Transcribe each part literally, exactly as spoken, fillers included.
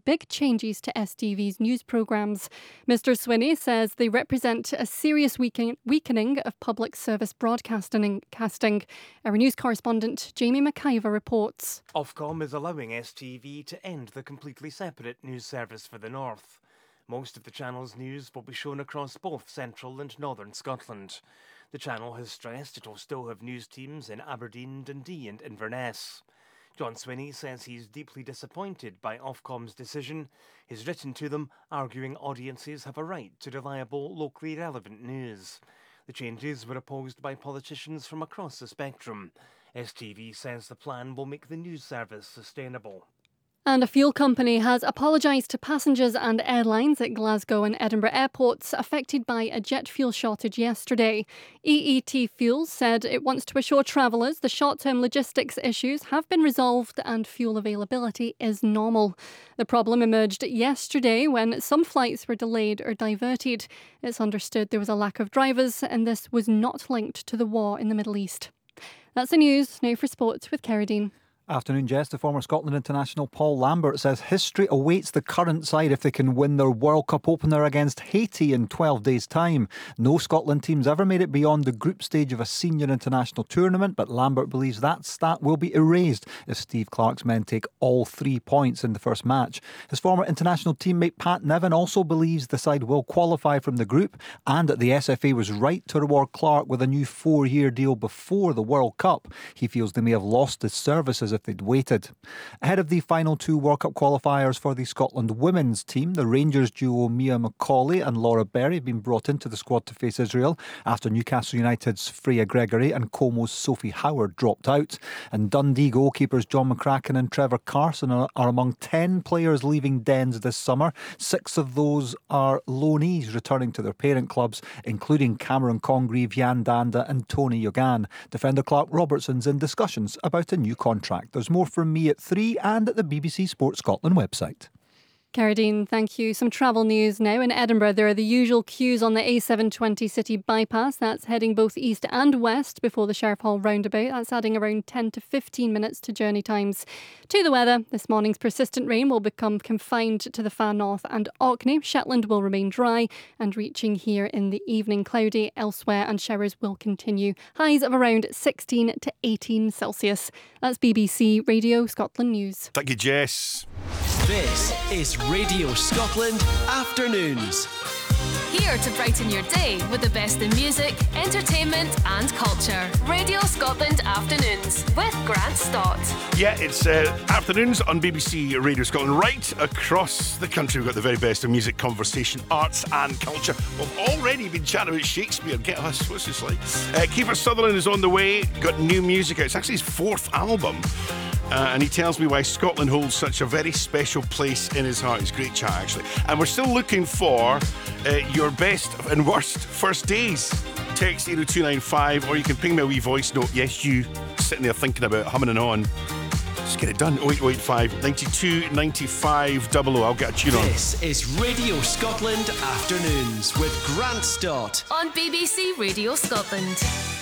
big changes to S T V's news programmes. Mister Swinney says they represent a serious weaken- weakening of public service broadcasting. Casting. Our news correspondent Jamie McIver reports. Ofcom is allowing S T V to end the completely separate news service for the North. Most of the channel's news will be shown across both central and northern Scotland. The channel has stressed it will still have news teams in Aberdeen, Dundee and Inverness. John Swinney says he's deeply disappointed by Ofcom's decision. He's written to them arguing audiences have a right to reliable, locally relevant news. The changes were opposed by politicians from across the spectrum. S T V says the plan will make the news service sustainable. And a fuel company has apologised to passengers and airlines at Glasgow and Edinburgh airports affected by a jet fuel shortage yesterday. E E T Fuels said it wants to assure travellers the short-term logistics issues have been resolved and fuel availability is normal. The problem emerged yesterday when some flights were delayed or diverted. It's understood there was a lack of drivers and this was not linked to the war in the Middle East. That's the news. Now for sports with Kerry Dean. Afternoon, Jess. The former Scotland international Paul Lambert says history awaits the current side if they can win their World Cup opener against Haiti in twelve days' time. No Scotland team's ever made it beyond the group stage of a senior international tournament, but Lambert believes that stat will be erased if Steve Clarke's men take all three points in the first match. His former international teammate Pat Nevin also believes the side will qualify from the group and that the S F A was right to reward Clarke with a new four-year deal before the World Cup. He feels they may have lost his services if they'd waited. Ahead of the final two World Cup qualifiers for the Scotland women's team, the Rangers duo Mia Macaulay and Laura Berry have been brought into the squad to face Israel after Newcastle United's Freya Gregory and Como's Sophie Howard dropped out. And Dundee goalkeepers John McCracken and Trevor Carson are, are among ten players leaving Dens this summer. Six of those are loanees returning to their parent clubs, including Cameron Congreve, Jan Danda and Tony Yogan. Defender Clark Robertson's in discussions about a new contract. There's more from me at three and at the B B C Sport Scotland website. Kerry Dean, thank you. Some travel news now. In Edinburgh, there are the usual queues on the A seven twenty city bypass. That's heading both east and west before the Sheriff Hall roundabout. That's adding around ten to fifteen minutes to journey times. To the weather, this morning's persistent rain will become confined to the Far North and Orkney. Shetland will remain dry and reaching here in the evening cloudy elsewhere, and showers will continue. Highs of around sixteen to eighteen Celsius. That's B B C Radio Scotland News. Thank you, Jess. This is Radio Scotland Afternoons. Here to brighten your day with the best in music, entertainment and culture. Radio Scotland Afternoons with Grant Stott. Yeah, it's uh, afternoons on B B C Radio Scotland. Right across the country, we've got the very best of music, conversation, arts and culture. We've already been chatting about Shakespeare. Get us, what's this like? Uh, Kiefer Sutherland is on the way, got new music out. It's actually his fourth album. Uh, and he tells me why Scotland holds such a very special place in his heart. It's a great chat, actually. And we're still looking for uh, your best and worst first days. Text zero two nine five, or you can ping me a wee voice note. Yes, you sitting there thinking about humming and on. Just get it done. oh eight oh eight five, nine two nine five, double oh. I'll get a tune on. This is Radio Scotland Afternoons with Grant Stott on B B C Radio Scotland.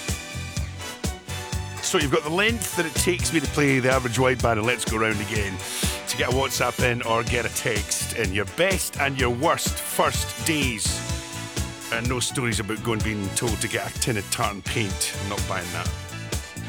So you've got the length that it takes me to play the average wideband and Let's Go Round Again to get a WhatsApp in or get a text in. Your best and your worst first days. And no stories about going being told to get a tin of tartan paint. I'm not buying that.